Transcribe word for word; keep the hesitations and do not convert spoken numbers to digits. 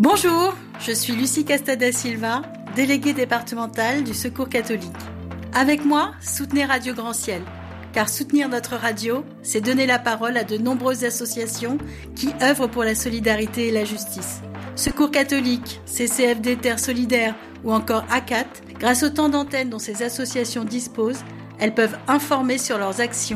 Bonjour, je suis Lucie Castada Silva, déléguée départementale du Secours catholique. Avec moi, soutenez Radio Grand Ciel, car soutenir notre radio, c'est donner la parole à de nombreuses associations qui œuvrent pour la solidarité et la justice. Secours catholique, C C F D Terre Solidaire ou encore A C A T, grâce au temps d'antenne dont ces associations disposent, elles peuvent informer sur leurs actions